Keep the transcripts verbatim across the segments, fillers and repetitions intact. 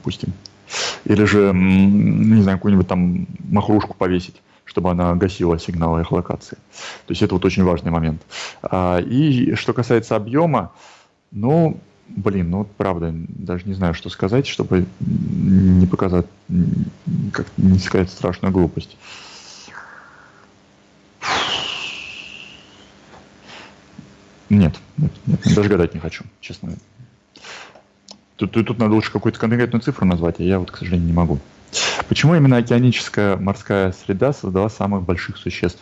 допустим. Или же, не знаю, какую-нибудь там махрушку повесить, чтобы она гасила сигналы эхолокации. То есть это вот очень важный момент. И что касается объема, ну, блин, ну, правда, даже не знаю, что сказать, чтобы не показать, как не сказать страшную глупость. Нет, нет, нет, даже гадать не хочу, честно. Тут, тут, тут надо лучше какую-то конкретную цифру назвать, а я вот, к сожалению, не могу. Почему именно океаническая морская среда создала самых больших существ?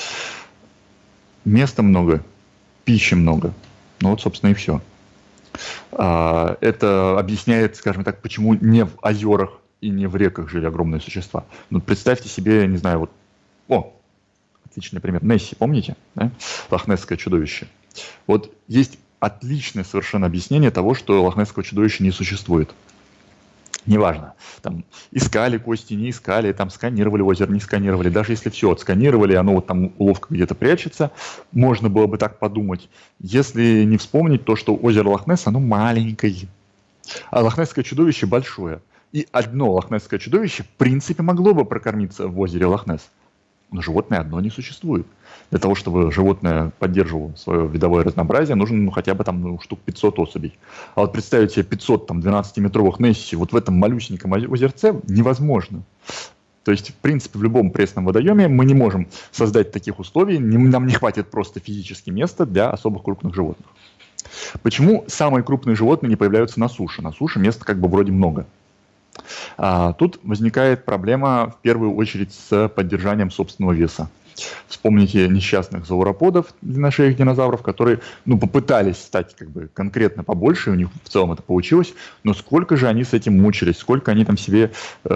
Места много, пищи много. Ну вот, собственно, и все. Это объясняет, скажем так, почему не в озерах и не в реках жили огромные существа. Ну, представьте себе, не знаю, вот... О, отличный пример. Несси, помните? Да? Лохнесское чудовище. Вот есть отличное совершенно объяснение того, что лохнесского чудовища не существует. Неважно, там искали кости, не искали, там сканировали озеро, не сканировали. Даже если все отсканировали, оно вот там уловка где-то прячется, можно было бы так подумать. Если не вспомнить то, что озеро Лохнесс, оно маленькое, а лохнесское чудовище большое. И одно лохнесское чудовище в принципе могло бы прокормиться в озере Лохнесс. Но животное одно не существует. Для того, чтобы животное поддерживало свое видовое разнообразие, нужно ну, хотя бы там ну, штук пятьсот особей. А вот представить себе пятьсот там, двенадцатиметровых Несси вот в этом малюсеньком озерце невозможно. То есть, в принципе, в любом пресном водоеме мы не можем создать таких условий, не, нам не хватит просто физически места для особых крупных животных. Почему самые крупные животные не появляются на суше? На суше места как бы вроде много. А, тут возникает проблема в первую очередь с поддержанием собственного веса. Вспомните несчастных зауроподов, длинношеих динозавров, которые ну, попытались стать как бы, конкретно побольше, у них в целом это получилось, но сколько же они с этим мучились, сколько они там себе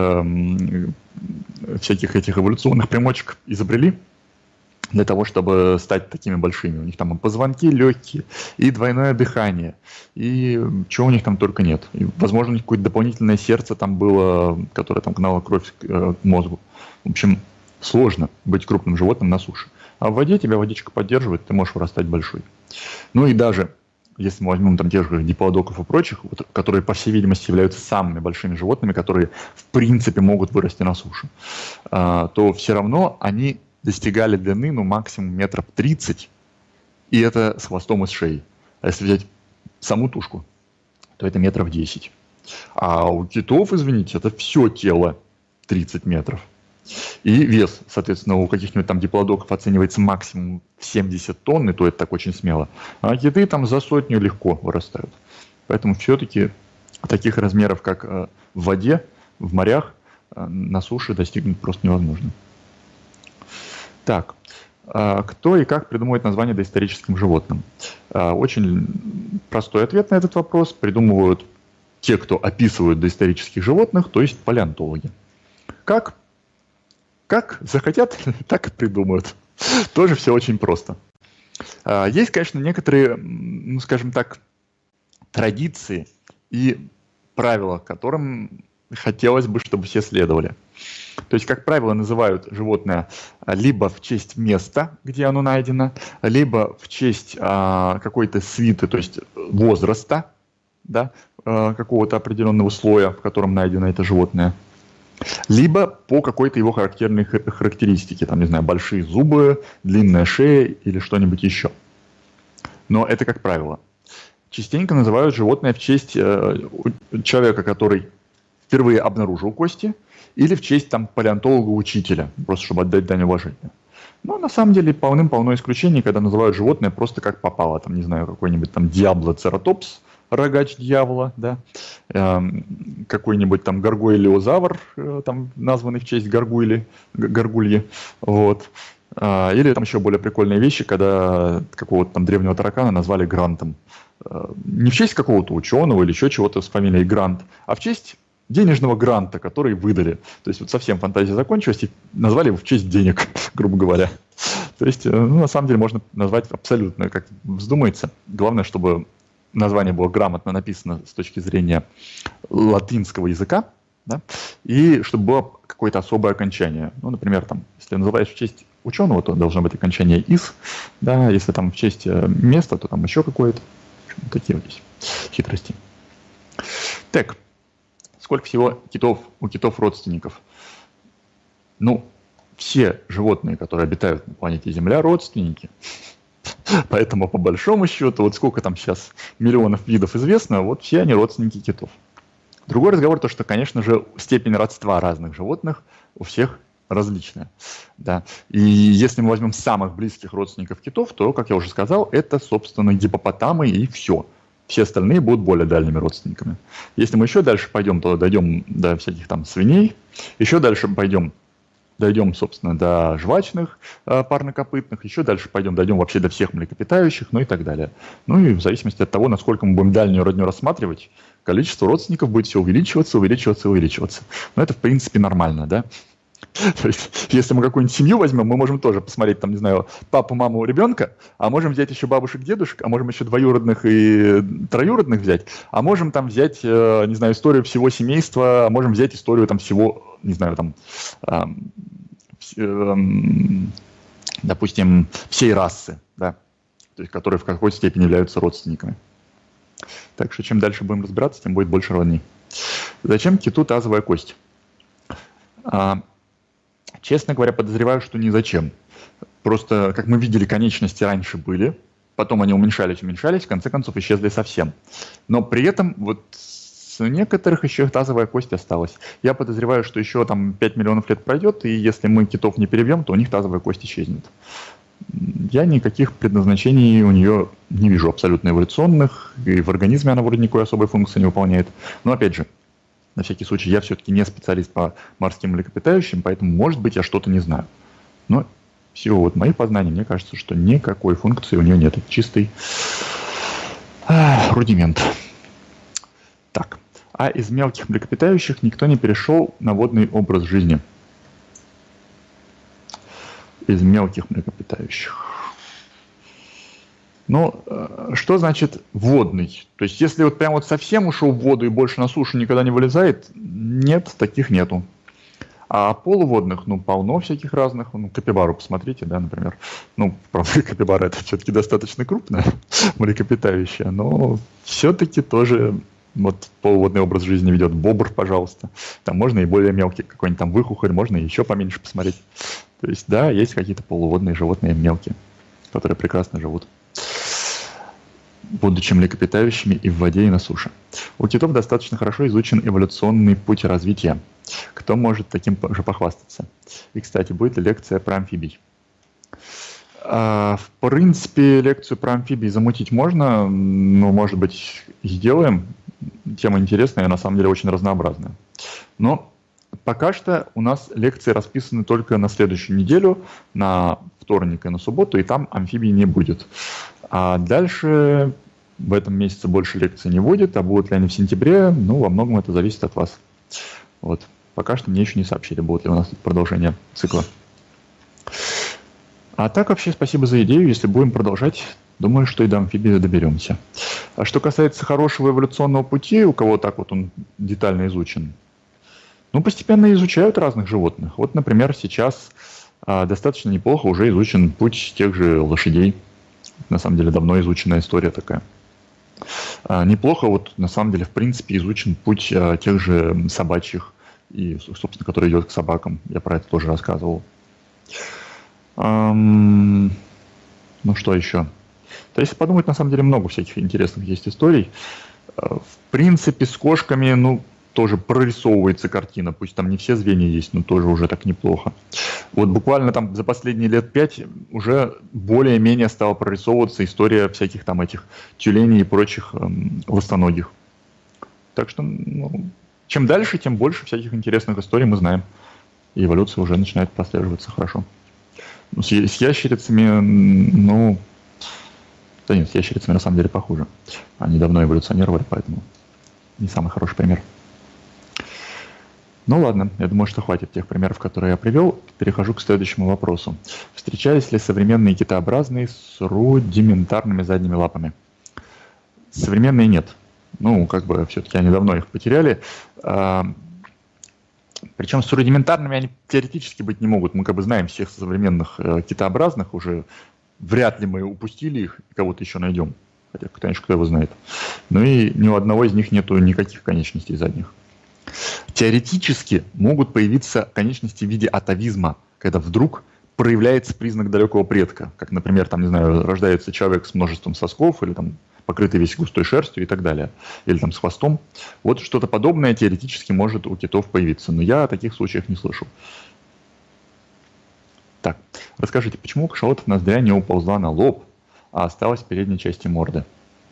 эм, всяких этих эволюционных примочек изобрели для того, чтобы стать такими большими. У них там и позвонки легкие, и двойное дыхание, и чего у них там только нет. И, возможно, у них какое-то дополнительное сердце там было, которое там гнало кровь к мозгу. В общем, сложно быть крупным животным на суше. А в воде тебя водичка поддерживает, ты можешь вырастать большой. Ну и даже, если мы возьмем там тех же диплодоков и прочих, вот, которые, по всей видимости, являются самыми большими животными, которые, в принципе, могут вырасти на суше, а, то все равно они достигали длины, ну, максимум метров тридцать, и это с хвостом и с шеей. А если взять саму тушку, то это метров десять. А у китов, извините, это все тело тридцать метров. И вес, соответственно, у каких-нибудь там диплодоков оценивается максимум в семьдесят тонн, и то это так очень смело. А киты там за сотню легко вырастают. Поэтому все-таки таких размеров, как в воде, в морях, на суше достигнуть просто невозможно. Так, кто и как придумывает название доисторическим животным? Очень простой ответ на этот вопрос придумывают те, кто описывают доисторических животных, то есть палеонтологи. Как? Как захотят, так и придумают. Тоже все очень просто. Есть, конечно, некоторые, ну, скажем так, традиции и правила, которым хотелось бы, чтобы все следовали. То есть, как правило, называют животное либо в честь места, где оно найдено, либо в честь а, какой-то свиты, то есть возраста, да, а, какого-то определенного слоя, в котором найдено это животное, либо по какой-то его характерной характеристике, там, не знаю, большие зубы, длинная шея или что-нибудь еще. Но это как правило. Частенько называют животное в честь э, человека, который впервые обнаружил кости, или в честь там палеонтолога-учителя, просто чтобы отдать дань уважения. Но на самом деле полным-полно исключений, когда называют животное просто как попало, там, не знаю, какой-нибудь там диаблоцератопс, рогач дьявола, да, эм, какой-нибудь там гаргуэлиозавр, э, там, названный в честь гаргуэли, гаргульи, вот. Э, или там еще более прикольные вещи, когда какого-то там древнего таракана назвали Грантом. Э, не в честь какого-то ученого или еще чего-то с фамилией Грант, а в честь денежного гранта, который выдали. То есть вот совсем фантазия закончилась, и назвали его в честь денег, грубо говоря. То есть, ну, на самом деле, можно назвать абсолютно, как вздумается. Главное, чтобы название было грамотно написано с точки зрения латинского языка, да, и чтобы было какое-то особое окончание. Ну, например, там, если называешь в честь ученого, то должно быть окончание «из», да, если там в честь места, то там еще какое-то. Такие вот здесь хитрости. Так. Сколько всего китов, у китов родственников? Ну, все животные, которые обитают на планете Земля, родственники. Поэтому, по большому счету, вот сколько там сейчас миллионов видов известно, вот все они родственники китов. Другой разговор, то, что, конечно же, степень родства разных животных у всех различная. Да. И если мы возьмем самых близких родственников китов, то, как я уже сказал, это, собственно, гипопотамы и все. Все остальные будут более дальними родственниками. Если мы еще дальше пойдем, то дойдем до всяких там свиней, еще дальше пойдем, дойдем, собственно, до жвачных э, парнокопытных, еще дальше пойдем, дойдем вообще до всех млекопитающих, ну и так далее. Ну и в зависимости от того, насколько мы будем дальнюю родню рассматривать, количество родственников будет все увеличиваться, увеличиваться, увеличиваться. Но это, в принципе, нормально, да? То есть, если мы какую-нибудь семью возьмем, мы можем тоже посмотреть, там, не знаю, папу, маму, ребенка, а можем взять еще бабушек, дедушек, а можем еще двоюродных и троюродных взять, а можем там взять, э, не знаю, историю всего семейства, а можем взять историю там всего, не знаю, там, э, э, допустим, всей расы, да, то есть, которые в какой-то степени являются родственниками. Так что чем дальше будем разбираться, тем будет больше родней. Зачем киту тазовая кость? А, честно говоря, подозреваю, что ни зачем. Просто, как мы видели, конечности раньше были, потом они уменьшались, уменьшались, в конце концов исчезли совсем. Но при этом вот с некоторых еще тазовая кость осталась. Я подозреваю, что еще там пять миллионов лет пройдет, и если мы китов не перебьем, то у них тазовая кость исчезнет. Я никаких предназначений у нее не вижу абсолютно эволюционных, и в организме она вроде никакой особой функции не выполняет. Но опять же, на всякий случай, я все-таки не специалист по морским млекопитающим, поэтому, может быть, я что-то не знаю. Но всего вот моих познаний, мне кажется, что никакой функции у нее нет. Это чистый а, рудимент. Так. А из мелких млекопитающих никто не перешел на водный образ жизни. Из мелких млекопитающих. Ну, что значит водный? То есть, если вот прям вот совсем ушел в воду и больше на сушу никогда не вылезает, нет, таких нету. А полуводных, ну, полно всяких разных. Ну, капибару посмотрите, да, например. Ну, правда, капибара это все-таки достаточно крупное млекопитающее, но все-таки тоже вот полуводный образ жизни ведет. Бобр, пожалуйста. Там можно и более мелкий какой-нибудь там выхухоль, можно и еще поменьше посмотреть. То есть, да, есть какие-то полуводные животные мелкие, которые прекрасно живут, будучи млекопитающими и в воде, и на суше. У китов достаточно хорошо изучен эволюционный путь развития. Кто может таким же похвастаться? И, кстати, будет ли лекция про амфибий? А, в принципе, лекцию про амфибии замутить можно, но, может быть, и сделаем. Тема интересная, на самом деле очень разнообразная. Но пока что у нас лекции расписаны только на следующую неделю, на вторник и на субботу, и там амфибий не будет. А дальше в этом месяце больше лекций не будет, а будут ли они в сентябре, ну, во многом это зависит от вас. Вот. Пока что мне еще не сообщили, будет ли у нас продолжение цикла. А так вообще спасибо за идею, если будем продолжать, думаю, что и до амфибии доберемся. А что касается хорошего эволюционного пути, у кого так вот он детально изучен, ну, постепенно изучают разных животных. Вот, например, сейчас а, достаточно неплохо уже изучен путь тех же лошадей. На самом деле, давно изученная история такая. А, неплохо, вот, на самом деле, в принципе, изучен путь а, тех же собачьих, и, собственно, который идет к собакам. Я про это тоже рассказывал. Ам, ну, что еще? То есть, подумать, на самом деле, много всяких интересных есть историй. А, в принципе, с кошками, ну, тоже прорисовывается картина, пусть там не все звенья есть, но тоже уже так неплохо. Вот буквально там за последние лет пять уже более-менее стала прорисовываться история всяких там этих тюленей и прочих эм, ластоногих. Так что, ну, чем дальше, тем больше всяких интересных историй мы знаем. И эволюция уже начинает прослеживаться хорошо. Ну, с, с ящерицами, ну, да нет, с ящерицами на самом деле похуже. Они давно эволюционировали, поэтому не самый хороший пример. Ну ладно, я думаю, что хватит тех примеров, которые я привел. Перехожу к следующему вопросу. Встречались ли современные китообразные с рудиментарными задними лапами? Современные нет. Ну, как бы все-таки они давно их потеряли. Причем с рудиментарными они теоретически быть не могут. Мы как бы знаем всех современных китообразных уже. Вряд ли мы упустили их и кого-то еще найдем. Хотя, конечно, кто его знает. Ну и ни у одного из них нету никаких конечностей задних. Теоретически могут появиться конечности в виде атовизма, когда вдруг проявляется признак далекого предка, как, например, там, не знаю, рождается человек с множеством сосков или там покрытый весь густой шерстью и так далее, или там с хвостом. Вот что-то подобное теоретически может у китов появиться, но я о таких случаях не слышал. Так, расскажите, почему у кашалотов ноздря не уползла на лоб, а осталась в передней части морды?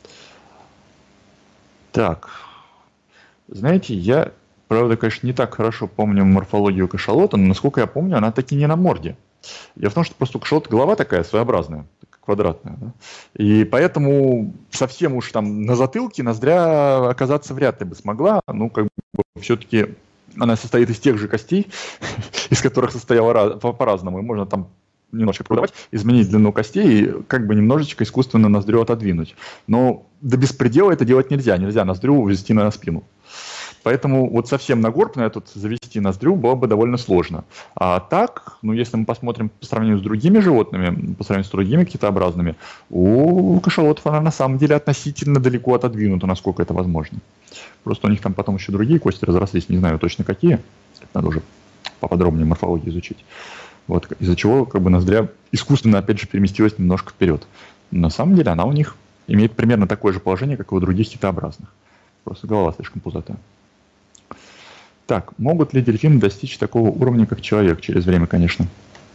Так, знаете, я, правда, конечно, не так хорошо помню морфологию кашалота, но, насколько я помню, она таки не на морде. Дело в том, что просто у кашалота голова такая своеобразная, квадратная, да? И поэтому совсем уж там на затылке ноздря оказаться вряд ли бы смогла. Ну, как бы все-таки она состоит из тех же костей, из которых состояла по-разному, и можно там немножко продавать, изменить длину костей и как бы немножечко искусственно ноздрю отодвинуть. Но до беспредела это делать нельзя, нельзя ноздрю ввести на спину. Поэтому вот совсем на горб на этот завести ноздрю было бы довольно сложно. А так, ну если мы посмотрим по сравнению с другими животными, по сравнению с другими китообразными, у кашалотов она на самом деле относительно далеко отодвинута, насколько это возможно. Просто у них там потом еще другие кости разрослись, не знаю точно какие, надо уже поподробнее морфологию изучить. Вот, из-за чего как бы ноздря искусственно опять же переместилась немножко вперед. Но на самом деле она у них имеет примерно такое же положение, как и у других китообразных. Просто голова слишком пузатая. Так, могут ли дельфины достичь такого уровня, как человек? Через время, конечно.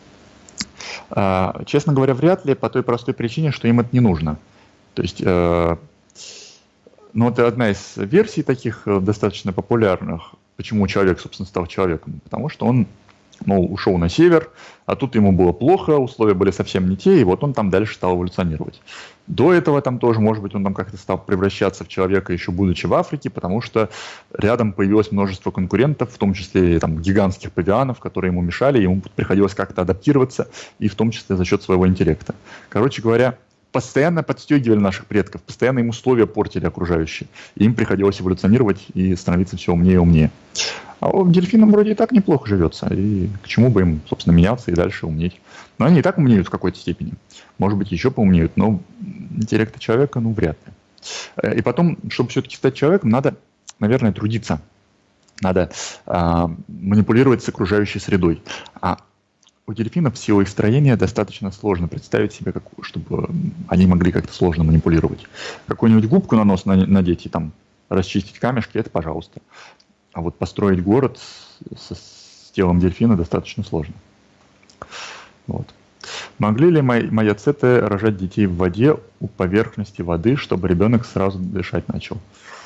А, честно говоря, вряд ли, по той простой причине, что им это не нужно. То есть, э, ну, это одна из версий таких достаточно популярных, почему человек, собственно, стал человеком. Потому что он, мол, ушел на север, а тут ему было плохо, условия были совсем не те, и вот он там дальше стал эволюционировать. До этого там тоже, может быть, он там как-то стал превращаться в человека, еще будучи в Африке, потому что рядом появилось множество конкурентов, в том числе там гигантских павианов, которые ему мешали, ему приходилось как-то адаптироваться, и в том числе за счет своего интеллекта. Короче говоря, постоянно подстегивали наших предков, постоянно им условия портили окружающие, и им приходилось эволюционировать и становиться все умнее и умнее. А дельфинам вроде и так неплохо живется, и к чему бы им, собственно, меняться и дальше умнеть. Но они и так умнеют в какой-то степени. Может быть, еще поумнеют, но интеллекта человека, ну, вряд ли. И потом, чтобы все-таки стать человеком, надо, наверное, трудиться. Надо а, манипулировать с окружающей средой. А у дельфинов в силу их строения достаточно сложно представить себе, как, чтобы они могли как-то сложно манипулировать. Какую-нибудь губку на нос надеть и там расчистить камешки, это пожалуйста. А вот построить город с, с телом дельфина достаточно сложно. Вот. Могли ли маяцеты рожать детей в воде у поверхности воды, чтобы ребенок сразу дышать начал?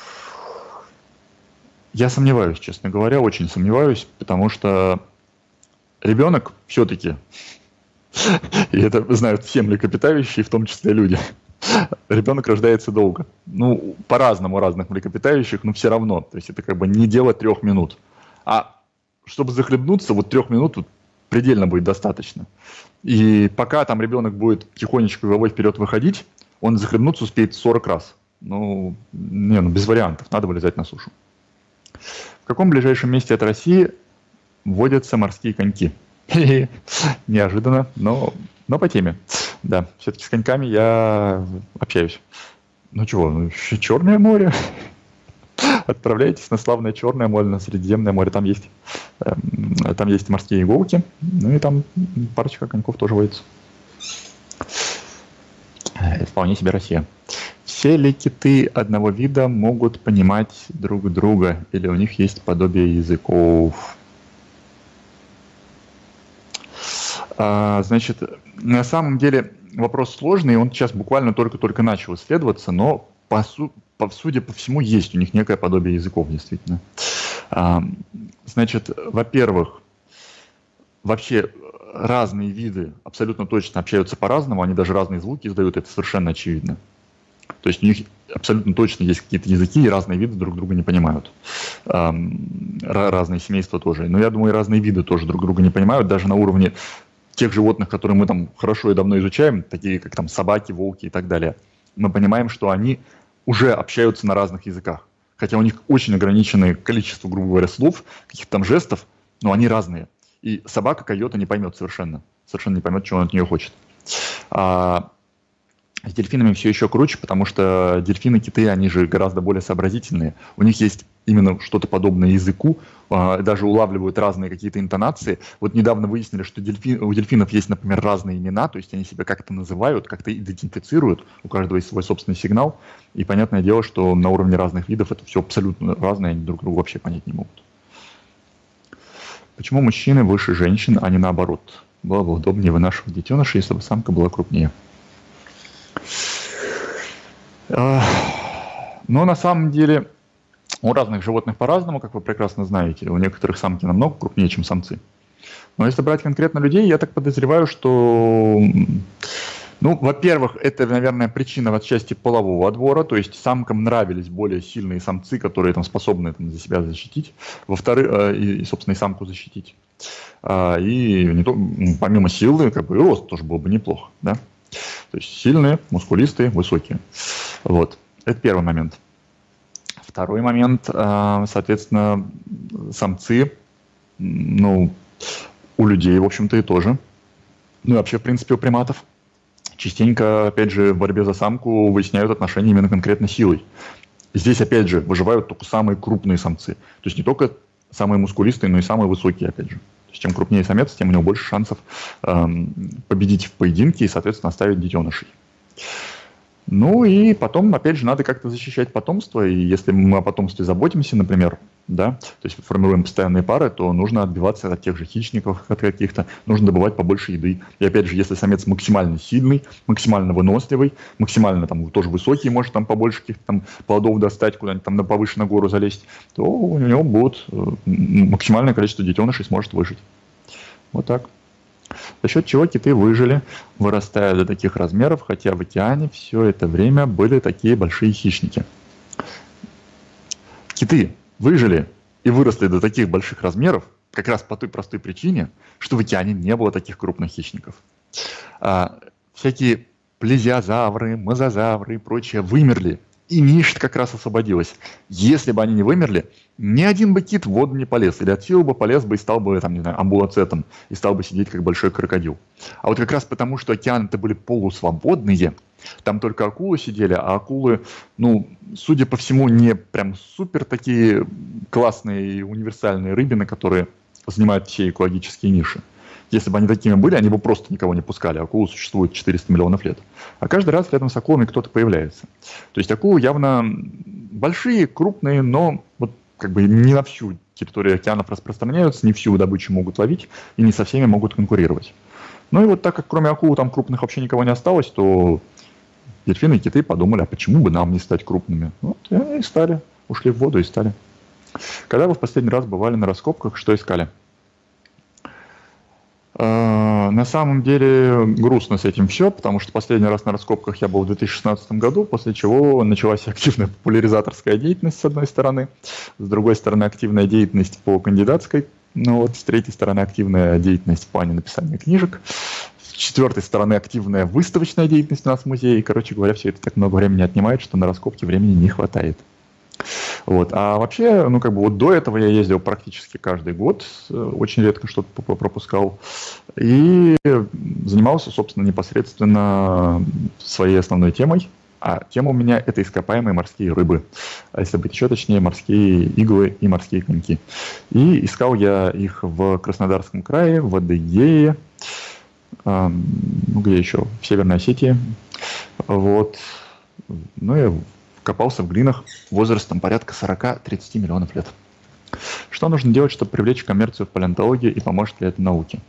Я сомневаюсь, честно говоря, очень сомневаюсь, потому что ребенок все-таки, и это знают все млекопитающие, в том числе люди, ребенок рождается долго. Ну, по-разному у разных млекопитающих, но все равно. То есть это как бы не дело трех минут. А чтобы захлебнуться, вот трех минут тут предельно будет достаточно. И пока там ребенок будет тихонечко головой вперед выходить, он захлебнуться успеет сорок раз. Ну, не, ну без вариантов, надо вылезать на сушу. В каком ближайшем месте от России водятся морские коньки? Неожиданно, но, но по теме. Да, все-таки с коньками я общаюсь. Ну чего, ну, Черное море. Отправляйтесь на славное Черное море, на Средиземное море. Там есть, там есть морские иголки. Ну и там парочка коньков тоже водится. Вполне себе Россия. Все ли киты одного вида могут понимать друг друга? Или у них есть подобие языков? А, значит, на самом деле вопрос сложный, он сейчас буквально только-только начал исследоваться, но по, су по, судя по всему есть у них некое подобие языков, действительно. А, значит, во-первых, вообще разные виды абсолютно точно общаются по-разному, они даже разные звуки издают, это совершенно очевидно. То есть у них абсолютно точно есть какие-то языки, и разные виды друг друга не понимают. А, разные семейства тоже. Но я думаю, и разные виды тоже друг друга не понимают, даже на уровне тех животных, которые мы там хорошо и давно изучаем, такие как там собаки, волки и так далее, мы понимаем, что они уже общаются на разных языках. Хотя у них очень ограниченное количество, грубо говоря, слов, каких-то там жестов, но они разные. И собака койота не поймет совершенно. Совершенно не поймет, чего он от нее хочет. А с дельфинами все еще круче, потому что дельфины, киты, они же гораздо более сообразительные. У них есть именно что-то подобное языку, а, даже улавливают разные какие-то интонации. Вот недавно выяснили, что дельфин, у дельфинов есть, например, разные имена, то есть они себя как-то называют, как-то идентифицируют, у каждого есть свой собственный сигнал, и понятное дело, что на уровне разных видов это все абсолютно разное, они друг друга вообще понять не могут. Почему мужчины выше женщин, а не наоборот? Было бы удобнее вынашивать детенышей, если бы самка была крупнее. Но на самом деле у разных животных по-разному, как вы прекрасно знаете. У некоторых самки намного крупнее, чем самцы. Но если брать конкретно людей, я так подозреваю, что, ну, во-первых, это, наверное, причина в отчасти полового отбора, то есть самкам нравились более сильные самцы, которые там способны там, за себя защитить, во-вторых, и, собственно, и самку защитить. И не то, помимо силы, как бы и рост тоже был бы неплохо, да? То есть сильные, мускулистые, высокие. Вот. Это первый момент. Второй момент, соответственно, самцы, ну, у людей, в общем-то, и тоже. Ну, и вообще, в принципе, у приматов. Частенько, опять же, в борьбе за самку выясняют отношения именно конкретно силой. Здесь, опять же, выживают только самые крупные самцы. То есть не только самые мускулистые, но и самые высокие, опять же. То есть чем крупнее самец, тем у него больше шансов эм, победить в поединке и, соответственно, оставить детенышей. Ну и потом, опять же, надо как-то защищать потомство, и если мы о потомстве заботимся, например, да, то есть формируем постоянные пары, то нужно отбиваться от тех же хищников, от каких-то, нужно добывать побольше еды. И опять же, если самец максимально сильный, максимально выносливый, максимально там тоже высокий, может там побольше каких-то там плодов достать, куда-нибудь там на повышенную гору залезть, то у него будет максимальное количество детенышей, сможет выжить. Вот так. За счет чего киты выжили, вырастая до таких размеров, хотя в океане все это время были такие большие хищники. Киты выжили и выросли до таких больших размеров как раз по той простой причине, что в океане не было таких крупных хищников. А, всякие плезиозавры, мозазавры и прочее вымерли, и ниша как раз освободилась. Если бы они не вымерли, ни один бы кит в воду не полез. Или от силы бы полез бы и стал бы, там, не знаю, амбулацетом, и стал бы сидеть как большой крокодил. А вот как раз потому, что океаны-то были полусвободные, там только акулы сидели, а акулы, ну, судя по всему, не прям супер такие классные и универсальные рыбины, которые занимают все экологические ниши. Если бы они такими были, они бы просто никого не пускали. Акулы существуют четыреста миллионов лет. А каждый раз рядом с акулами кто-то появляется. То есть акулы явно большие, крупные, но вот как бы не на всю территорию океанов распространяются, не всю добычу могут ловить и не со всеми могут конкурировать. Ну и вот так как кроме акул там крупных вообще никого не осталось, то дельфины и киты подумали, а почему бы нам не стать крупными? Вот и они стали, ушли в воду и стали. Когда вы в последний раз бывали на раскопках, что искали? На самом деле грустно с этим все, потому что последний раз на раскопках я был в две тысячи шестнадцатом году, после чего началась активная популяризаторская деятельность с одной стороны, с другой стороны активная деятельность по кандидатской, ну вот, с третьей стороны активная деятельность в плане написания книжек, с четвертой стороны активная выставочная деятельность у нас в музее, и, короче говоря, все это так много времени отнимает, что на раскопки времени не хватает. Вот. А вообще, ну как бы вот до этого я ездил практически каждый год, очень редко что-то пропускал, и занимался, собственно, непосредственно своей основной темой. А тема у меня это ископаемые морские рыбы, а если быть еще точнее, морские иглы и морские коньки. И искал я их в Краснодарском крае, в Адыгее, э, ну где еще, в Северной Осетии, вот, ну и копался в глинах возрастом порядка сорок-тридцать миллионов лет. Что нужно делать, чтобы привлечь коммерцию в палеонтологию и поможет ли это науке?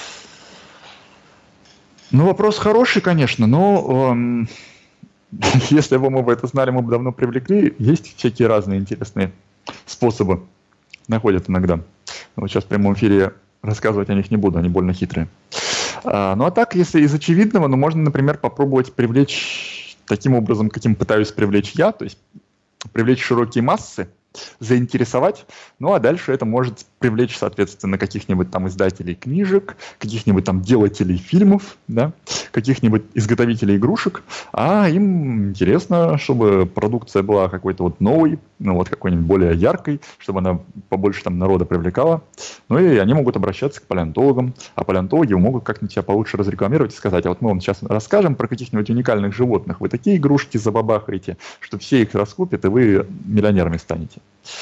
Ну, вопрос хороший, конечно, но эм, если бы мы бы это знали, мы бы давно привлекли. Есть всякие разные интересные способы, находят иногда. Вот сейчас в прямом эфире рассказывать о них не буду, они больно хитрые. А, ну а так, если из очевидного, ну можно, например, попробовать привлечь таким образом, каким пытаюсь привлечь я, то есть привлечь широкие массы, заинтересовать, ну а дальше это может привлечь, соответственно, каких-нибудь там издателей книжек, каких-нибудь там делателей фильмов, да, каких-нибудь изготовителей игрушек, а им интересно, чтобы продукция была какой-то вот новой, ну вот какой-нибудь более яркой, чтобы она побольше там народа привлекала, ну и они могут обращаться к палеонтологам, а палеонтологи могут как-нибудь себя получше разрекламировать и сказать, а вот мы вам сейчас расскажем про каких-нибудь уникальных животных, вы такие игрушки забабахаете, что все их раскупят, и вы миллионерами станете.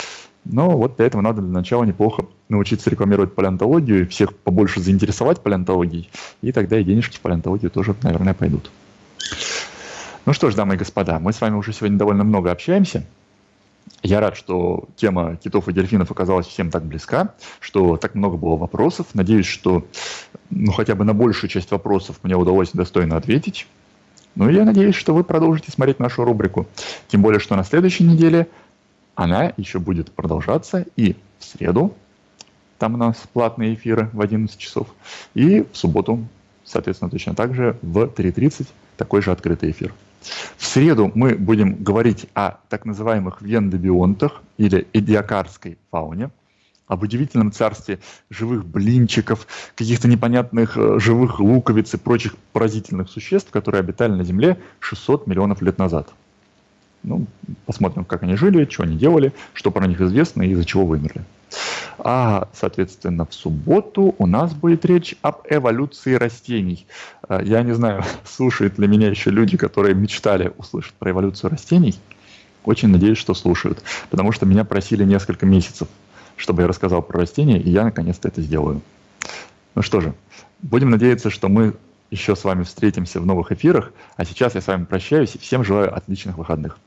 Но вот для этого надо для начала неплохо научиться рекламировать палеонтологию, всех побольше заинтересовать палеонтологией, и тогда и денежки в палеонтологию тоже, наверное, пойдут. Ну что ж, дамы и господа, мы с вами уже сегодня довольно много общаемся. Я рад, что тема китов и дельфинов оказалась всем так близка, что так много было вопросов. Надеюсь, что ну, хотя бы на большую часть вопросов мне удалось достойно ответить. Ну и я надеюсь, что вы продолжите смотреть нашу рубрику. Тем более, что на следующей неделе она еще будет продолжаться, и в среду, там у нас платные эфиры в одиннадцать часов, и в субботу, соответственно, точно так же в три тридцать такой же открытый эфир. В среду мы будем говорить о так называемых вендобионтах или эдиакарской фауне, об удивительном царстве живых блинчиков, каких-то непонятных живых луковиц и прочих поразительных существ, которые обитали на Земле шестьсот миллионов лет назад. Ну, посмотрим, как они жили, что они делали, что про них известно и из-за чего вымерли. А, соответственно, в субботу у нас будет речь об эволюции растений. Я не знаю, слушают ли меня еще люди, которые мечтали услышать про эволюцию растений. Очень надеюсь, что слушают, потому что меня просили несколько месяцев, чтобы я рассказал про растения, и я наконец-то это сделаю. Ну что же, будем надеяться, что мы еще с вами встретимся в новых эфирах, а сейчас я с вами прощаюсь и всем желаю отличных выходных.